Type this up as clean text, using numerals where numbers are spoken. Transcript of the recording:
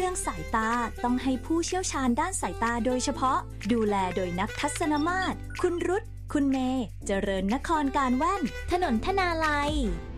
รื่องสายตาต้องให้ผู้เชี่ยวชาญด้านสายตาโดยเฉพาะดูแลโดยนักทัศนมาตรคุณรุตคุณเมย์เจริญนครการแว่นถนนธนาลัย